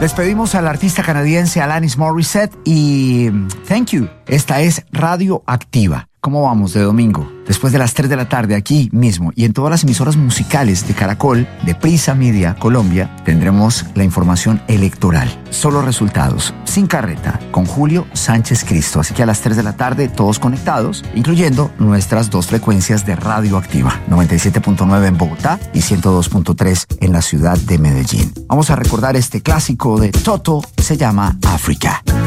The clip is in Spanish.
Despedimos al artista canadiense Alanis Morissette y Thank You. Esta es Radio Activa. ¿Cómo vamos de domingo? Después de las 3 de la tarde aquí mismo y en todas las emisoras musicales de Caracol, de Prisa Media Colombia, tendremos la información electoral. Solo resultados, sin carreta, con Julio Sánchez Cristo. Así que a las 3 de la tarde todos conectados, incluyendo nuestras 2 frecuencias de Radio Activa, 97.9 en Bogotá y 102.3 en la ciudad de Medellín. Vamos a recordar este clásico de Toto, se llama África.